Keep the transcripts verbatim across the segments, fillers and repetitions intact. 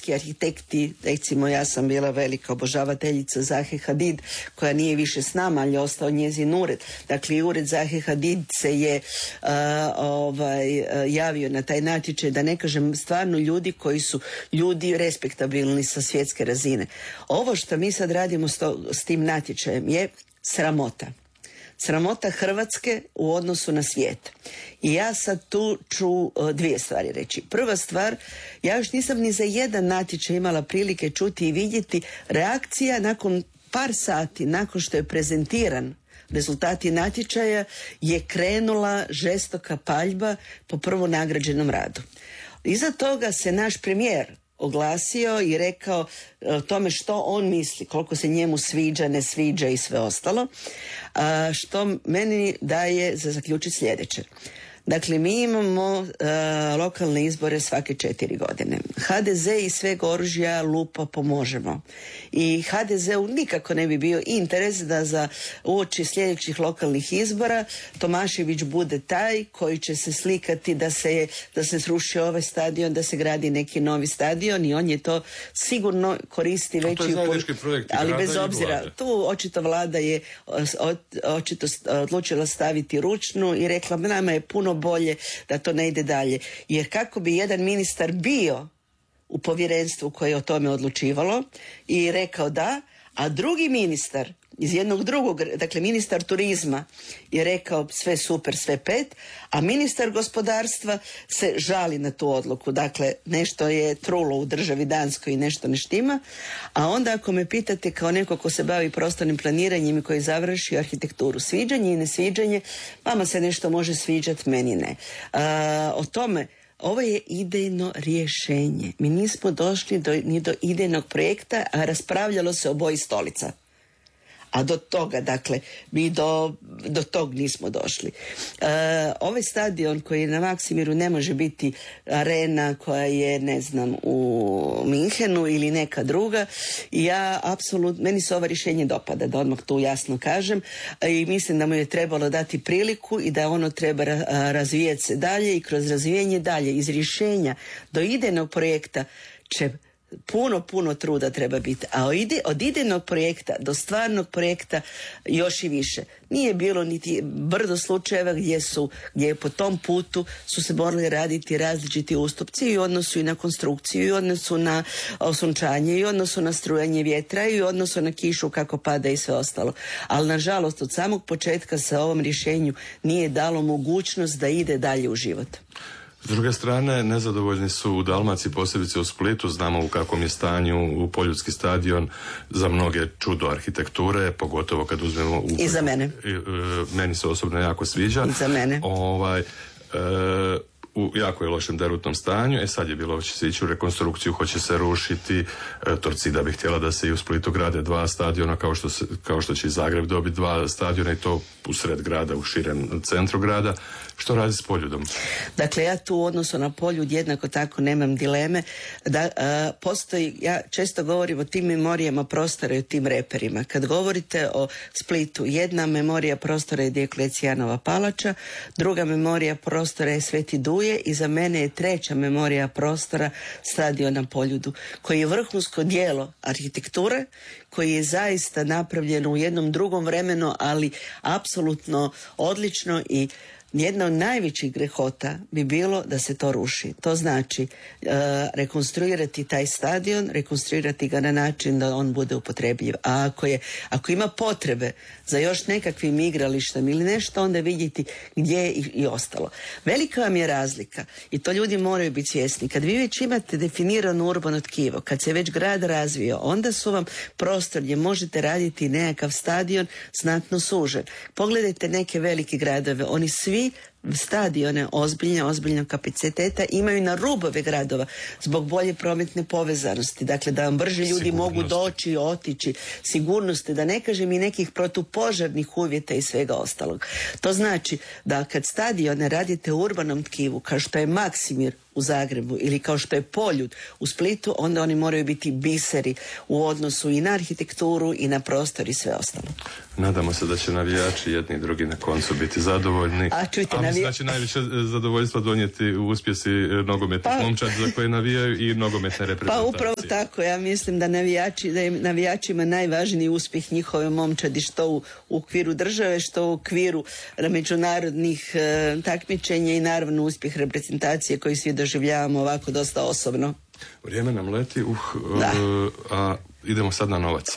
svjetski arhitekti, recimo ja sam bila velika obožavateljica Zahe Hadid, koja nije više s nama, ali je ostao njezin ured. Dakle, i ured Zahe Hadid se je uh, ovaj, uh, javio na taj natječaj, da ne kažem stvarno ljudi koji su ljudi respektabilni sa svjetske razine. Ovo što mi sad radimo s, to, s tim natječajem je sramota. Sramota Hrvatske u odnosu na svijet. I ja sad tu ću uh, dvije stvari reći. Prva stvar, ja još nisam ni za jedan natječaj imala prilike čuti i vidjeti reakcija nakon par sati, nakon što je prezentiran rezultati natječaja, je krenula žestoka paljba po prvo nagrađenom radu. Iza toga se naš premijer oglasio i rekao o tome što on misli, koliko se njemu sviđa, ne sviđa i sve ostalo, a, što meni daje za zaključiti sljedeće. Dakle, mi imamo uh, lokalne izbore svake četiri godine. ha de ze i sveg oružja lupa pomožemo. I ha de zeu nikako ne bi bio interes da za uoči sljedećih lokalnih izbora Tomašević bude taj koji će se slikati da se, da se sruši ovaj stadion, da se gradi neki novi stadion, i on je to sigurno koristi veći... To je zajednički projekt. Ali bez obzira, tu očito vlada je očito odlučila staviti ručnu i rekla, nama je puno bolje da to ne ide dalje. Jer kako bi jedan ministar bio u povjerenstvu koje je o tome odlučivalo i rekao da, a drugi ministar iz jednog drugog, dakle ministar turizma je rekao sve super, sve pet, a ministar gospodarstva se žali na tu odluku. Dakle, nešto je trulo u državi Danskoj i nešto ne štima. A onda ako me pitate kao neko ko se bavi prostornim planiranjem i koji završi arhitekturu, sviđanje i nesviđanje, vama se nešto može sviđati, meni ne. A, o tome, ovo je idejno rješenje. Mi nismo došli do, ni do idejnog projekta, a raspravljalo se o boji stolica. A do toga, dakle, mi do, do tog nismo došli. E, ovaj stadion koji je na Maksimiru ne može biti arena koja je, ne znam, u Minhenu ili neka druga. I ja apsolutno, meni se ovo rješenje dopada, da odmah tu jasno kažem, i mislim da mu je trebalo dati priliku i da ono treba razvijati se dalje i kroz razvijanje dalje iz rješenja do idejnog projekta će puno, puno truda treba biti. A od idejnog projekta do stvarnog projekta još i više. Nije bilo niti brdo slučajeva gdje su, gdje je po tom putu su se morali raditi različiti ustupci i u odnosu i na konstrukciju, i u odnosu na osunčanje, i u odnosu na strujanje vjetra, i u odnosu na kišu kako pada i sve ostalo. Ali nažalost od samog početka se ovom rješenju nije dalo mogućnost da ide dalje u život. S druge strane, nezadovoljni su u Dalmaciji, posebice u Splitu. Znamo u kakvom je stanju u Poljudski stadion, za mnoge čudo arhitekture, pogotovo kad uzmemo... U... I za mene. Meni se osobno jako sviđa. I za mene. Ovaj, e, u jako je lošem derutnom stanju. E sad je bilo, hoće se ići u rekonstrukciju, hoće se rušiti. E, Torcida bi htjela da se i u Splitu grade dva stadiona, kao što, se, kao što će i Zagreb dobiti dva stadiona, i to u sred grada, u širem centru grada. Što radi s Poljudom? Dakle, ja tu u odnosu na Poljud jednako tako nemam dileme. Da, a, postoji, ja često govorim o tim memorijama prostora i o tim reperima. Kad govorite o Splitu, jedna memorija prostora je Dioklecijanova palača, druga memorija prostora je Sveti Duje, i za mene je treća memorija prostora stadion na Poljudu, koji je vrhunsko djelo arhitekture, koji je zaista napravljen u jednom drugom vremenu, ali apsolutno odlično, i jedna od najvećih grehota bi bilo da se to ruši. To znači uh, rekonstruirati taj stadion, rekonstruirati ga na način da on bude upotrebljiv. A ako, je, ako ima potrebe za još nekakvim igralištem ili nešto, onda vidjeti gdje je i, i ostalo. Velika vam je razlika, i to ljudi moraju biti svjesni. Kad vi već imate definirano urbano tkivo, kad se već grad razvio, onda su vam prostor gdje možete raditi nekakav stadion znatno sužen. Pogledajte neke velike gradove, oni svi stadione ozbiljne, ozbiljnog kapaciteta imaju na rubove gradova zbog bolje prometne povezanosti, dakle da vam brže ljudi mogu doći i otići, sigurnosti, da ne kažem i nekih protupožarnih uvjeta i svega ostalog. To znači da kad stadione radite u urbanom tkivu, kao što je Maksimir u Zagrebu ili kao što je Poljud u Splitu, onda oni moraju biti biseri u odnosu i na arhitekturu i na prostor i sve ostalo. Nadamo se da će navijači jedni i drugi na koncu biti zadovoljni. A čujte, a navijači mislim da će najviše zadovoljstva donijeti uspjesi nogometnih pa, momčad za koje navijaju i nogometne reprezentacije. Pa upravo tako, ja mislim da navijači, da je navijačima najvažniji uspjeh njihove momčadi, što u, u okviru države, što u okviru međunarodnih e, takmičenja i naravno uspjeh reprezentacije koji svi doživljavamo ovako dosta osobno. Vrijeme nam leti, uh, uh, a idemo sad na novac.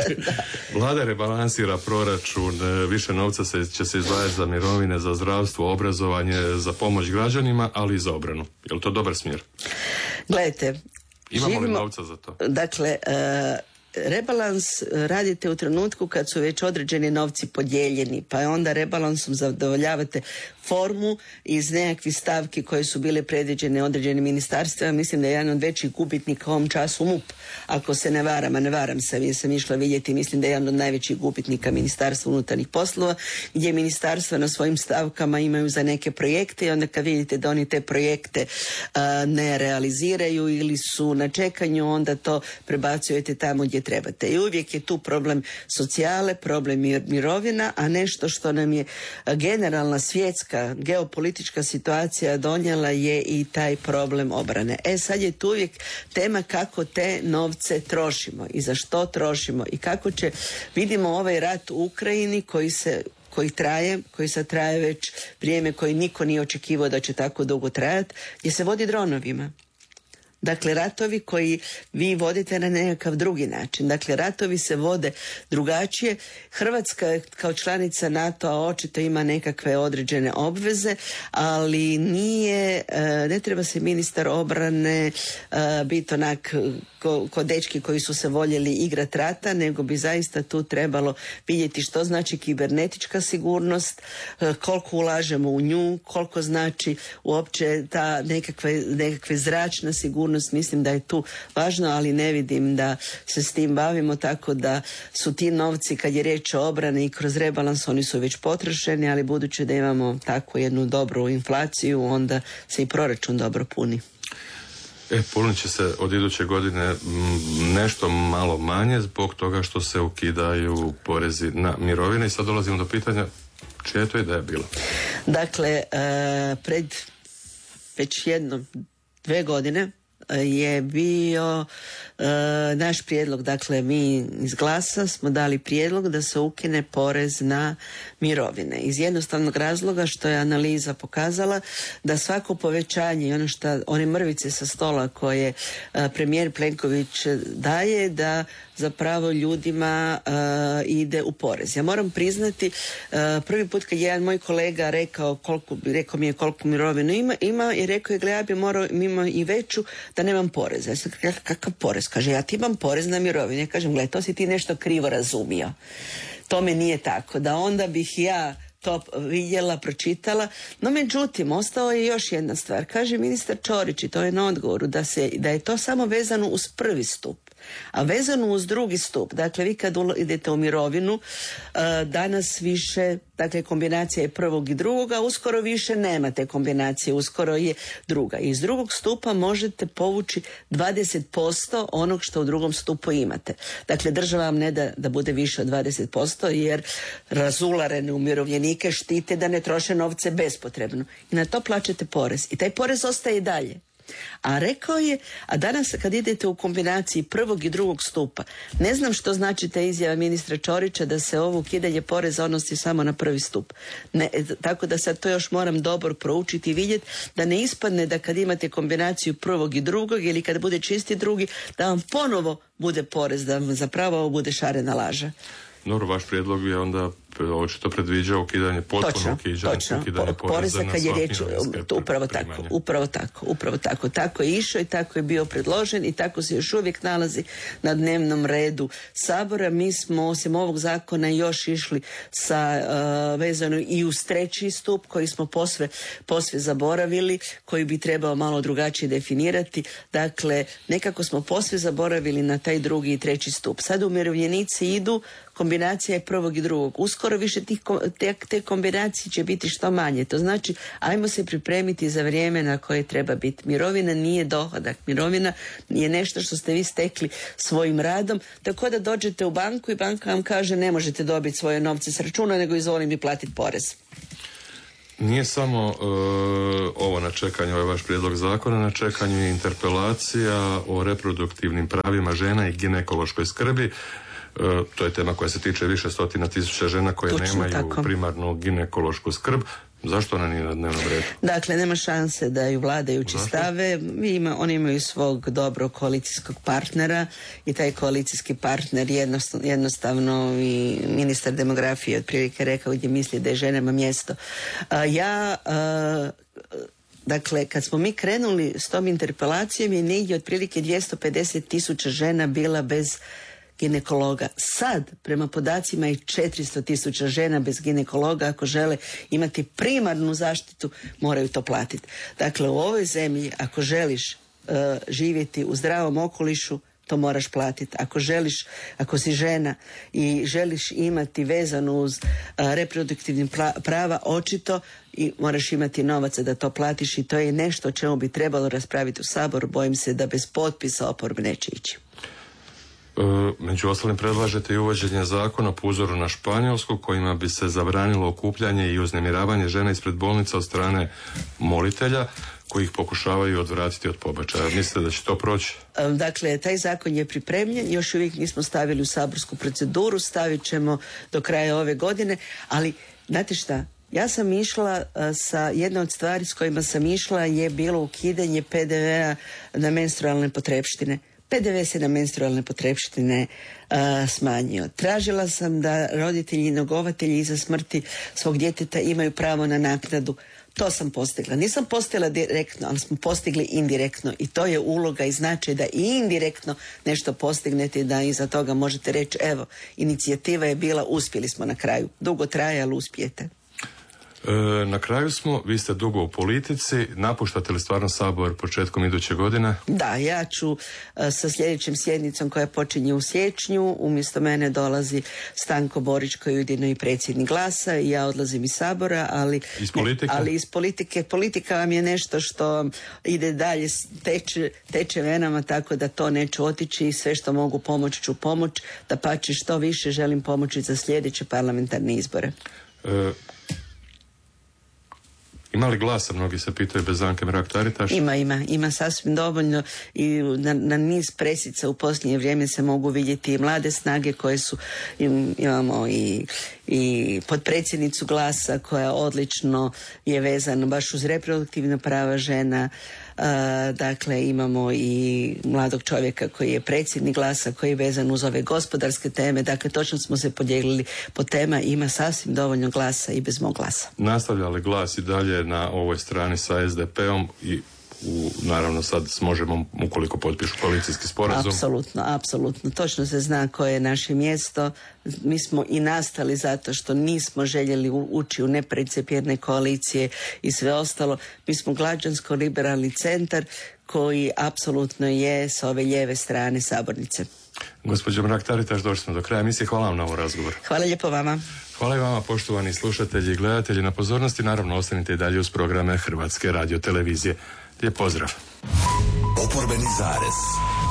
Vlada rebalansira proračun, više novca se, će se izdvajati za mirovine, za zdravstvo, obrazovanje, za pomoć građanima, ali i za obranu. Je li to dobar smjer? Gledajte, imamo živimo, li novca za to? Dakle, uh, rebalans radite u trenutku kad su već određeni novci podijeljeni, pa je onda rebalansom zadovoljavate formu iz nekakvih stavki koje su bile predviđene određenim ministarstvima. Mislim da je jedan od većih gubitnika u ovom času M U P, ako se ne varam, a ne varam se, jer sam išla vidjeti, mislim da je jedan od najvećih gubitnika Ministarstva unutarnjih poslova, gdje ministarstva na svojim stavkama imaju za neke projekte i onda kad vidite da oni te projekte a, ne realiziraju ili su na čekanju, onda to prebacujete tamo gdje trebate. I uvijek je tu problem socijale, problem mirovina, a nešto što nam je generalna svjetska geopolitička situacija donijela je i taj problem obrane. E sad je tu uvijek tema kako te novce trošimo i za što trošimo i kako će, vidimo ovaj rat u Ukrajini koji se koji traje, koji sad traje već vrijeme koji niko nije očekivao da će tako dugo trajati, gdje se vodi dronovima. Dakle, ratovi koji vi vodite na nekakav drugi način. Dakle, ratovi se vode drugačije. Hrvatska kao članica NATO-a očito ima nekakve određene obveze, ali nije, ne treba se ministar obrane biti onak ko, ko dečki koji su se voljeli igrat rata, nego bi zaista tu trebalo vidjeti što znači kibernetička sigurnost, koliko ulažemo u nju, koliko znači uopće ta nekakve, nekakve zračna sigurnost. Mislim da je tu važno, ali ne vidim da se s tim bavimo, tako da su ti novci kad je riječ o obrani i kroz rebalans oni su već potrošeni, ali budući da imamo takvu jednu dobru inflaciju, onda se i proračun dobro puni. E, punit će se od iduće godine m, nešto malo manje zbog toga što se ukidaju porezi na mirovine i sad dolazimo do pitanja čija je to ideja bila? Dakle, uh, pred već jedno, dve godine je bio uh, naš prijedlog, dakle mi iz Glasa smo dali prijedlog da se ukine porez na mirovine. Iz jednostavnog razloga što je analiza pokazala da svako povećanje i ono što, one mrvice sa stola koje uh, premijer Plenković daje, da zapravo ljudima uh, ide u porez. Ja moram priznati, uh, prvi put kad je jedan moj kolega rekao koliko, rekao mi je koliko mirovinu ima, ima i rekao je, gle, ja bi morao imao i veću da nemam poreza. Ja sam, kakav porez? Kaže, ja ti imam porez na mirovinu. Ja kažem, gle, to si ti nešto krivo razumio. Tome nije tako. Da onda bih ja to vidjela, pročitala, no međutim, ostao je još jedna stvar. Kaže ministar Ćorić, i to je na odgovoru, da, se, da je to samo vezano uz prvi stup. A vezano uz drugi stup, dakle vi kad idete u mirovinu, danas više, dakle kombinacija je prvog i drugoga, uskoro više nemate kombinacije, uskoro je druga. Iz drugog stupa možete povući dvadeset posto onog što u drugom stupu imate. Dakle, država vam ne da da bude više od dvadeset posto jer razularene umirovljenike štite da ne troše novce bespotrebno. I na to plaćate porez. I taj porez ostaje i dalje. A rekao je, a danas kad idete u kombinaciji prvog i drugog stupa, ne znam što znači ta izjava ministra Ćorića da se ovo ukidanje poreza odnosi samo na prvi stup. Ne, tako da sad to još moram dobro proučiti i vidjeti da ne ispadne da kad imate kombinaciju prvog i drugog ili kad bude čisti drugi, da vam ponovo bude porez, da vam zapravo ovo bude šarena laža. Dobro, vaš prijedlog je onda očito predviđa ukidanje, potpuno ukidanje, ukidanje poreza na sva mirovinska upravo tako, upravo tako, upravo tako. Tako je išao i tako je bio predložen i tako se još uvijek nalazi na dnevnom redu Sabora. Mi smo osim ovog zakona još išli sa uh, vezano i uz treći stup koji smo posve, posve zaboravili, koji bi trebao malo drugačije definirati. Dakle, nekako smo posve zaboravili na taj drugi i treći stup. Sad umirovljenici idu, kombinacija je prvog i drugog. Uskoro više tih, te, te kombinacije će biti što manje. To znači, ajmo se pripremiti za vrijeme na koje treba biti. Mirovina nije dohodak. Mirovina je nešto što ste vi stekli svojim radom. Tako da dođete u banku i banka vam kaže ne možete dobiti svoje novce s računa, nego izvoli mi platiti porez. Nije samo uh, ovo na čekanju, ovaj vaš prijedlog zakona, na čekanju je interpelacija o reproduktivnim pravima žena i ginekološkoj skrbi. Uh, to je tema koja se tiče više stotina tisuća žena koje Točno nemaju tako. primarnu ginekološku skrb. Zašto ona nije na dnevnom redu? Dakle, nema šanse da ju vladajući Zašto? stave. Ima, oni imaju svog dobrog koalicijskog partnera i taj koalicijski partner jednostavno, jednostavno i ministar demografije otprilike rekao gdje misli da je ženama mjesto. A, ja... A, Dakle, kad smo mi krenuli s tom interpelacijom je negdje otprilike dvjesto pedeset tisuća žena bila bez ginekologa. Sad, prema podacima, je četiristo tisuća žena bez ginekologa. Ako žele imati primarnu zaštitu, moraju to platiti. Dakle, u ovoj zemlji, ako želiš uh, živjeti u zdravom okolišu, to moraš platiti. Ako želiš, ako si žena i želiš imati vezano uz uh, reproduktivni prava, očito i moraš imati novaca da to platiš i to je nešto o čemu bi trebalo raspraviti u Saboru. Bojim se da bez potpisa oporbe neće ići. Među ostalim predlažete i uvođenje zakona po uzoru na Španjolsku kojima bi se zabranilo okupljanje i uznemiravanje žena ispred bolnica od strane molitelja koji ih pokušavaju odvratiti od pobačaja. Mislite da će to proći? Dakle, taj zakon je pripremljen, još uvijek nismo stavili u saborsku proceduru, stavit ćemo do kraja ove godine, ali znate šta? Ja sam išla sa, jedna od stvari s kojima sam išla je bilo ukidanje pe de vea na menstrualne potrepštine. pe de ve se na menstrualne potrepštine uh, smanjio. Tražila sam da roditelji i njegovatelji iza smrti svog djeteta imaju pravo na naknadu. To sam postigla. Nisam postigla direktno, ali smo postigli indirektno i to je uloga i značaj da i indirektno nešto postignete i da iza toga možete reći evo, inicijativa je bila, uspjeli smo na kraju. Dugo traje, ali uspijete. E, na kraju smo, vi ste dugo u politici, napuštate li stvarno Sabor početkom iduće godine? Da, ja ću a, sa sljedećem sjednicom koja počinje u siječnju, umjesto mene dolazi Stanko Borić koji je ujedno i predsjednik Glasa i ja odlazim iz Sabora, ali iz politike, ne, ali iz politike, politika vam je nešto što ide dalje, teče, teče venama, tako da to neću otići i sve što mogu pomoći ću pomoć, da pači što više želim pomoći za sljedeće parlamentarne izbore. E, Ima li Glasa, mnogi se pitaju, bez Anke Mrak-Taritaš? Ima, ima, ima sasvim dovoljno i na, na niz presica u posljednje vrijeme se mogu vidjeti i mlade snage koje su, im, imamo i, i potpredsjednicu Glasa koja odlično je vezana baš uz reproduktivna prava žena. Uh, dakle, imamo i mladog čovjeka koji je predsjednik Glasa, koji je vezan uz ove gospodarske teme. Dakle, točno smo se podijelili po tema. Ima sasvim dovoljno glasa i bez mog glasa. Nastavlja li Glas i dalje na ovoj strani sa es de pe-om i u, naravno sad možemo, ukoliko potpišu koalicijski sporazum? Apsolutno, apsolutno. Točno se zna koje je naše mjesto. Mi smo i nastali zato što nismo željeli ući u neprincipirne koalicije i sve ostalo. Mi smo građansko-liberalni centar koji apsolutno je s ove lijeve strane sabornice. Gospođo Mrak-Taritaš, došli smo do kraja emisije. Hvala vam na ovom razgovoru. Hvala lijepo vama. Hvala i vama, poštovani slušatelji i gledatelji, na pozornosti. Naravno, ostanite i dalje uz programe Hrvatske radiotelevizije. Lijep pozdrav. Oporbeni zarez.